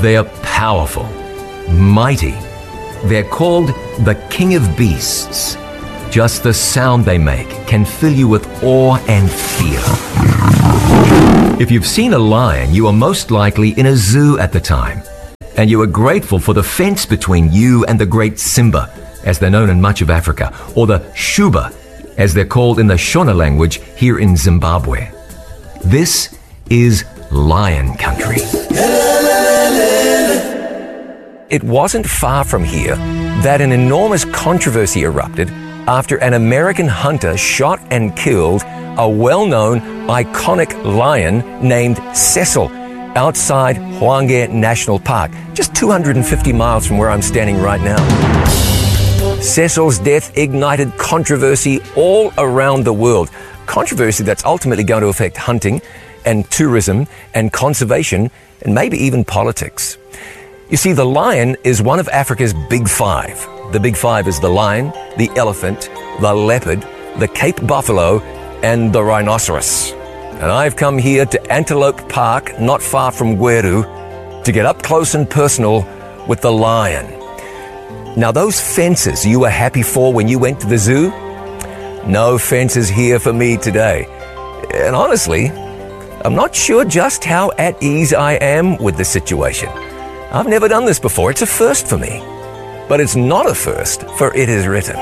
They're powerful, mighty. They're called the King of Beasts. Just the sound they make can fill you with awe and fear. If you've seen a lion, you are most likely in a zoo at the time, and you are grateful for the fence between you and the great Simba, as they're known in much of Africa, or the Shuba, as they're called in the Shona language here in Zimbabwe. This is lion country. It wasn't far from here that an enormous controversy erupted after an American hunter shot and killed a well-known, iconic lion named Cecil outside Hwange National Park, just 250 miles from where I'm standing right now. Cecil's death ignited controversy all around the world, controversy that's ultimately going to affect hunting and tourism and conservation and maybe even politics. You see, the lion is one of Africa's big five. The big five is the lion, the elephant, the leopard, the Cape buffalo, and the rhinoceros. And I've come here to Antelope Park, not far from Gweru, to get up close and personal with the lion. Now, those fences you were happy for when you went to the zoo? No fences here for me today. And honestly, I'm not sure just how at ease I am with the situation. I've never done this before. It's a first for me. But it's not a first for It Is Written.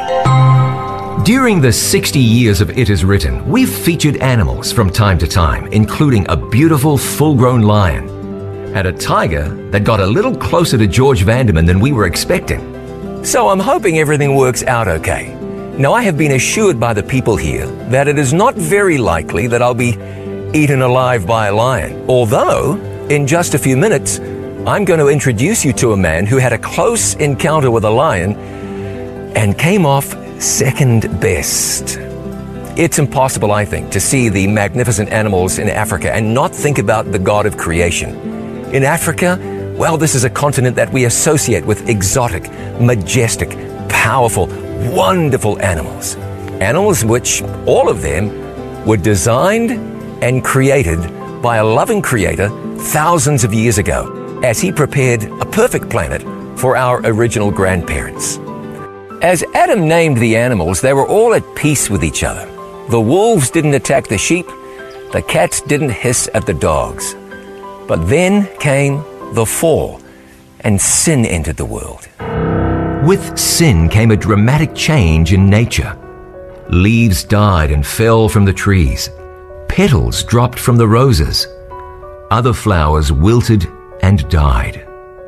During the 60 years of It Is Written, we've featured animals from time to time, including a beautiful full-grown lion and a tiger that got a little closer to George Vanderman than we were expecting. So I'm hoping everything works out okay. Now, I have been assured by the people here that it is not very likely that I'll be eaten alive by a lion, although in just a few minutes, I'm going to introduce you to a man who had a close encounter with a lion and came off second best. It's impossible, I think, to see the magnificent animals in Africa and not think about the God of creation. In Africa, well, this is a continent that we associate with exotic, majestic, powerful, wonderful animals. Animals which, all of them, were designed and created by a loving creator thousands of years ago, as he prepared a perfect planet for our original grandparents. As Adam named the animals, they were all at peace with each other. The wolves didn't attack the sheep, the cats didn't hiss at the dogs. But then came the fall, and sin entered the world. With sin came a dramatic change in nature. Leaves died and fell from the trees. Petals dropped from the roses. Other flowers wilted and died.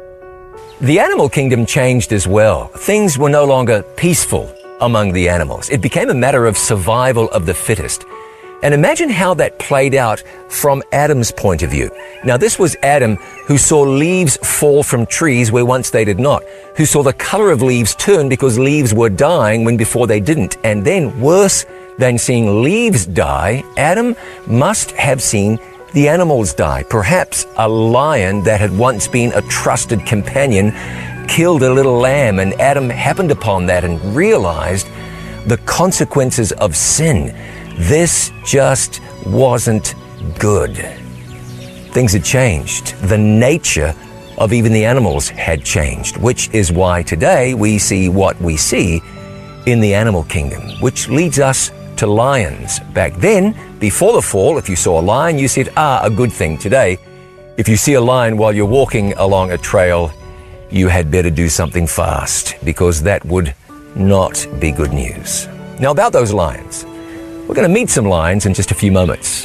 The animal kingdom changed as well. Things were no longer peaceful among the animals. It became a matter of survival of the fittest. And imagine how that played out from Adam's point of view. Now, this was Adam who saw leaves fall from trees where once they did not, who saw the color of leaves turn because leaves were dying when before they didn't. And then, worse than seeing leaves die, Adam must have seen the animals die. Perhaps a lion that had once been a trusted companion killed a little lamb, and Adam happened upon that and realized the consequences of sin. This just wasn't good. Things had changed. The nature of even the animals had changed, which is why today we see what we see in the animal kingdom, which leads us to lions. Back then, before the fall, if you saw a lion, you said, a good thing. Today, if you see a lion while you're walking along a trail, you had better do something fast, because that would not be good news. Now, about those lions, we're going to meet some lions in just a few moments.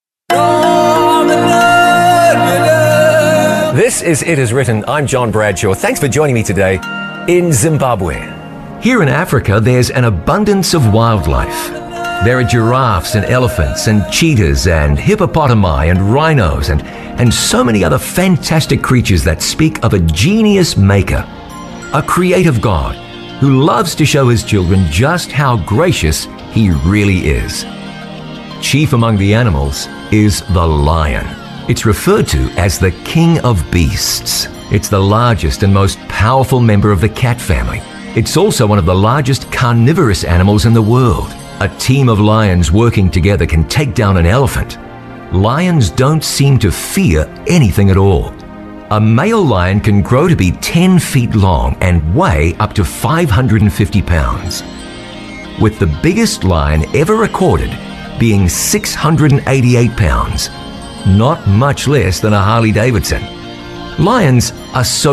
This is It Is Written. I'm John Bradshaw. Thanks for joining me today in Zimbabwe. Here in Africa, there's an abundance of wildlife. There are giraffes and elephants and cheetahs and hippopotami and rhinos and so many other fantastic creatures that speak of a genius maker, a creative God who loves to show his children just how gracious he really is. Chief among the animals is the lion. It's referred to as the King of Beasts. It's the largest and most powerful member of the cat family. It's also one of the largest carnivorous animals in the world. A team of lions working together can take down an elephant. Lions don't seem to fear anything at all. a male lion can grow to be 10 feet long and weigh up to 550 pounds, with the biggest lion ever recorded being 688 pounds, not much less than a Harley Davidson. Lions are so